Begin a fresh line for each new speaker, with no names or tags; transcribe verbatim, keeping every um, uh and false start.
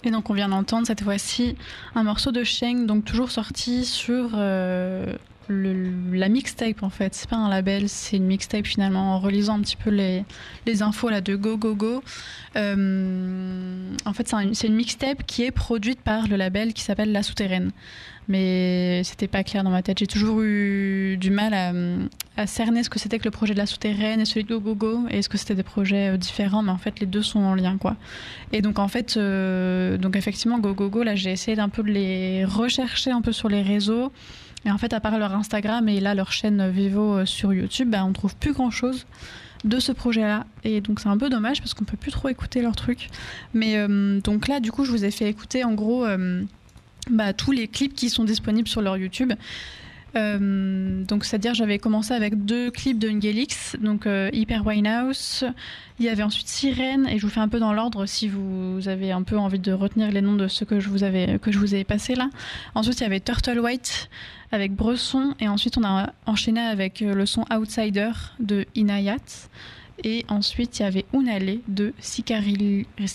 Et donc on vient d'entendre cette fois-ci un morceau de Sheng, donc toujours sorti sur euh, le, la mixtape en fait. C'est pas un label, c'est une mixtape finalement. En relisant un petit peu les, les infos là de Go Go Go, euh, en fait c'est, un, c'est une mixtape qui est produite par le label qui s'appelle La Souterraine. Mais c'était pas clair dans ma tête. J'ai toujours eu du mal à, à cerner ce que c'était que le projet de La Souterraine et celui de Go Go Go, et est-ce que c'était des projets différents, mais en fait les deux sont en lien quoi. Et donc en fait, euh, donc effectivement Go Go Go, là j'ai essayé d'un peu de les rechercher un peu sur les réseaux, et en fait à part leur Instagram et là leur chaîne Vivo sur YouTube, bah, on trouve plus grand chose de ce projet-là, et donc c'est un peu dommage parce qu'on peut plus trop écouter leurs trucs. Mais euh, donc là du coup je vous ai fait écouter en gros euh, bah, tous les clips qui sont disponibles sur leur YouTube. Euh, donc c'est-à-dire j'avais commencé avec deux clips de Ngelix, donc euh, Hyper Winehouse, il y avait ensuite Sirène, et je vous fais un peu dans l'ordre si vous avez un peu envie de retenir les noms de ceux que je vous avais que je vous ai passés là. Ensuite il y avait Turtle White avec Bresson, et ensuite on a enchaîné avec le son Outsider de Inayat, et ensuite il y avait Unale de Sicaril